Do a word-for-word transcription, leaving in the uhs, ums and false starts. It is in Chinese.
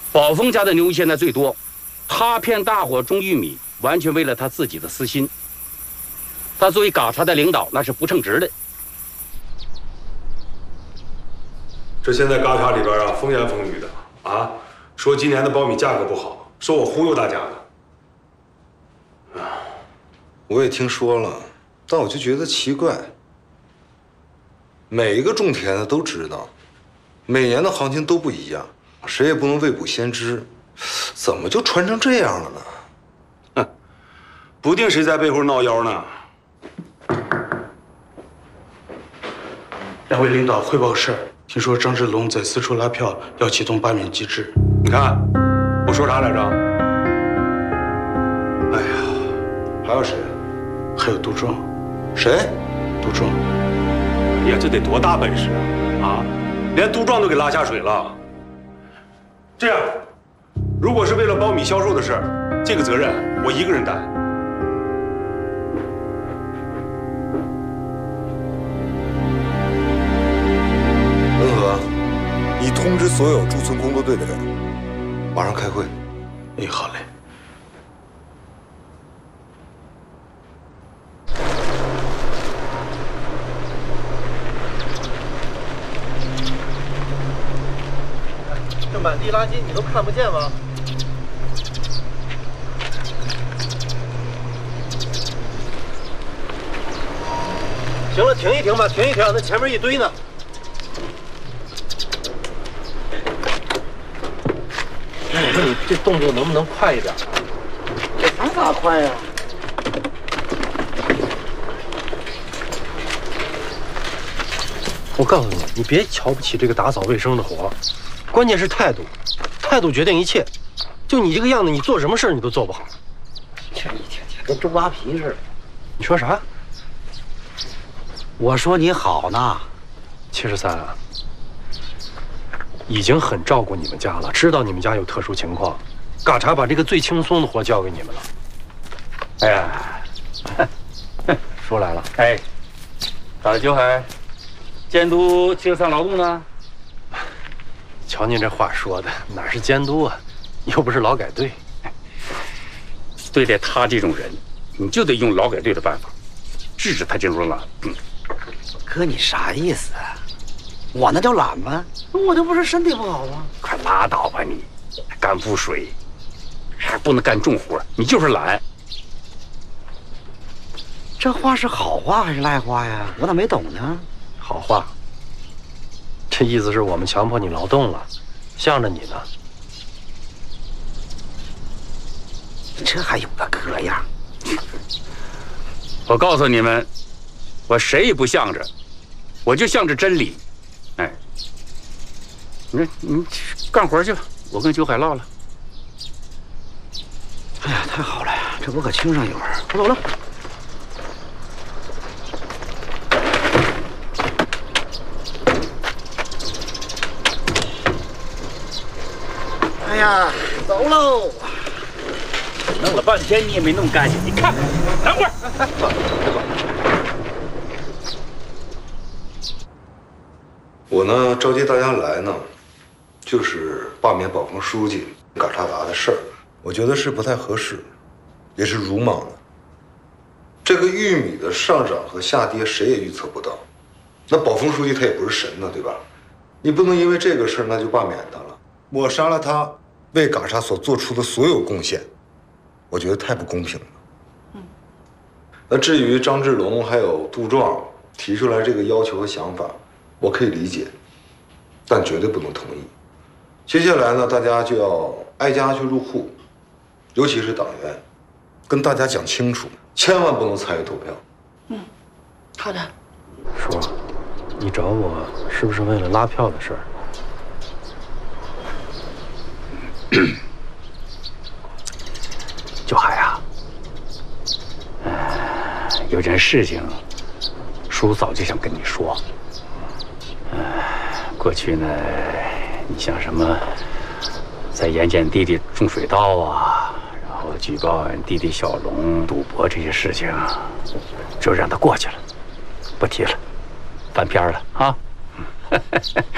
宝峰家的牛现在最多，他骗大伙种玉米，完全为了他自己的私心。他作为嘎查的领导，那是不称职的。 这现在嘎查里边啊，风言风语的啊，说今年的苞米价格不好，说我忽悠大家的。 啊，我也听说了，但我就觉得奇怪。每一个种田的都知道，每年的行情都不一样，谁也不能未卜先知，怎么就传成这样了呢？ 哼，不定谁在背后闹妖呢。 两位领导汇报事儿，听说张志龙在四处拉票，要启动罢免机制。 你看，我说啥来着？ 哎呀，还有谁？ 还有杜壮。 谁？ 杜壮。 哎呀，这得多大本事啊！啊，连杜壮都给拉下水了。这样，如果是为了苞米销售的事儿，这个责任我一个人担。 文和，你通知所有驻村工作队的人，马上开会。 哎，好嘞。 这满地垃圾你都看不见吗？行了，停一停吧，停一停，那前面一堆呢。我说你这动作能不能快一点？这还咋快呀？我告诉你，你别瞧不起这个打扫卫生的活，关键是态度，态度决定一切。就你这个样子，你做什么事你都做不好。 这一天天跟周扒皮似的。 你说啥？ 我说你好呢。 七十三啊，已经很照顾你们家了，知道你们家有特殊情况，嘎查把这个最轻松的活交给你们了。 哎呀， 说来了， 哎，咋的，九海？监督七十三劳动呢？ 瞧您这话说的，哪是监督啊，又不是劳改队。 对待他这种人，你就得用劳改队的办法，制止他这种懒。嗯， 哥，你啥意思啊？我那叫懒吗？我这不是身体不好吗？ 快拉倒吧你，干不水，还不能干重活，你就是懒。 这话是好话还是赖话呀？我咋没懂呢？ 好话，这意思是我们强迫你劳动了，向着你呢。 这还有个哥样？ 我告诉你们，我谁也不向着，我就向着真理。哎，你你干活去吧，我跟九海唠了。 哎呀，太好了呀，这我可清上一会儿。我走了。哎呀，走喽！ 弄了半天你也没弄干净，你看，等会儿。 我呢召集大家来呢，就是罢免保峰书记嘎查达的事儿，我觉得是不太合适，也是鲁莽的。这个玉米的上涨和下跌谁也预测不到，那保峰书记他也不是神呢，对吧？你不能因为这个事儿那就罢免他了，抹杀了他为嘎查所做出的所有贡献，我觉得太不公平了。嗯。那至于张志龙还有杜壮提出来这个要求和想法，我可以理解，但绝对不能同意。接下来呢，大家就要挨家去入户，尤其是党员，跟大家讲清楚，千万不能参与投票。 嗯，好的。 叔，你找我是不是为了拉票的事儿？ 九海啊，呃，有件事情，叔早就想跟你说。呃，过去呢，你像什么，在盐碱地里种水稻啊，然后举报俺弟弟小龙赌博这些事情，就让他过去了，不提了，翻篇了啊。